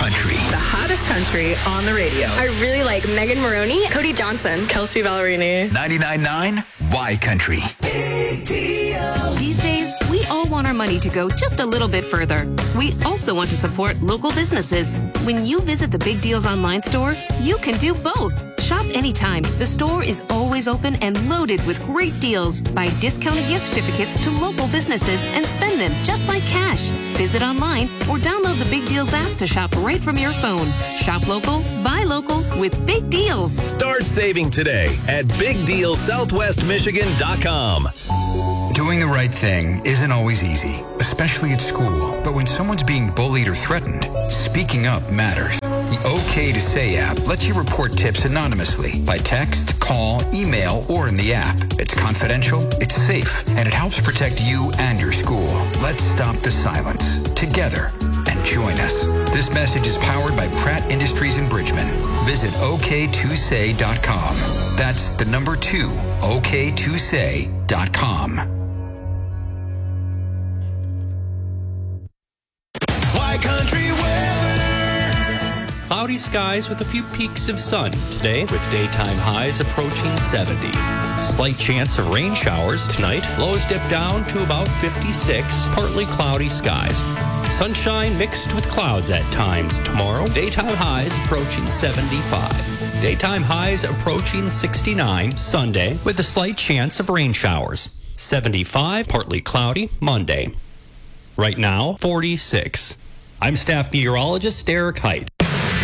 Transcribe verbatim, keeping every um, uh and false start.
Country. The hottest country on the radio. I really like Megan Maroney, Cody Johnson, Kelsey Ballerini. ninety-nine point nine Y Country. These days, we all want our money to go just a little bit further. We also want to support local businesses. When you visit the Big Deals online store, you can do both. Shop anytime. The store is always open and loaded with great deals. Buy discounted gift certificates to local businesses and spend them just like cash. Visit online or download the Big Deals app to shop right from your phone. Shop local, buy local with Big Deals. Start saving today at big deal southwest michigan dot com. Doing the right thing isn't always easy, especially at school. But when someone's being bullied or threatened, speaking up matters. The OK to Say app lets you report tips anonymously by text, call, email, or in the app. It's confidential, it's safe, and it helps protect you and your school. Let's stop the silence together and join us. This message is powered by Pratt Industries in Bridgman. Visit O K two say dot com. That's the number two, O K two say dot com. Y Country weather. Cloudy skies with a few peaks of sun today, with daytime highs approaching seventy. Slight chance of rain showers tonight. Lows dip down to about fifty-six. Partly cloudy skies. Sunshine mixed with clouds at times tomorrow. Daytime highs approaching seventy-five. Daytime highs approaching sixty-nine Sunday, with a slight chance of rain showers. seventy-five, partly cloudy Monday. Right now, forty-six. I'm staff meteorologist Derek Height.